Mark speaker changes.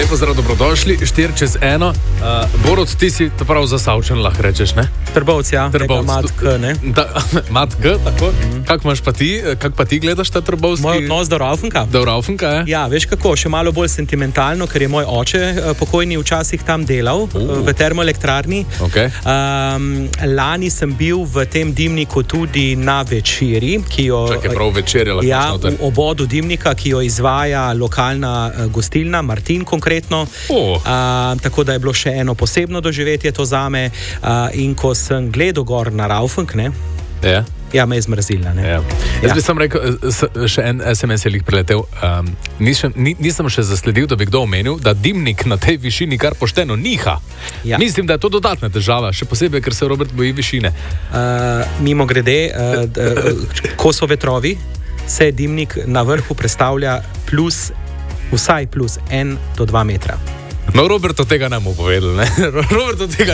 Speaker 1: Lepo zdrav, dobrodošli, 4:01. Borod, ti si to prav zasavčen, lahko rečeš, ne?
Speaker 2: Trbovc, ja.
Speaker 1: Trbovc.
Speaker 2: Mat G, ne?
Speaker 1: Mat G, tako? Kako pa ti gledaš ta trbovski?
Speaker 2: Moj odnos do Raufenka.
Speaker 1: Do Raufenka, je?
Speaker 2: Ja, veš kako, še malo bolj sentimentalno, ker je moj oče pokojni včasih tam delal, v termoelektrarni.
Speaker 1: Okay.
Speaker 2: Lani sem bil v tem dimniku tudi na večerji, ki jo...
Speaker 1: Čakaj, prav večerja lahko noter.
Speaker 2: Ja, v obodu dimnika, ki jo izvaja lokalna gostilna, Martin konkretno. Tako da je bilo še eno posebno doživetje to zame. In ko sem gledal gor na Raufenk, ne? Ja, me je zmrzila, ne?
Speaker 1: Ja. Jaz bi sam rekel, še en SMS je lih preletel. Nisem še zasledil, da bi kdo omenil, da dimnik na tej višini kar pošteno niha. Ja. Mislim, da je to dodatna težava, še posebej, ker se Robert boji višine.
Speaker 2: Mimo grede, ko so vetrovi, se dimnik na vrhu predstavlja vsaj plus 1 do 2 metra.
Speaker 1: No, Robert od tega ne bomo povedali, ne? Robert od tega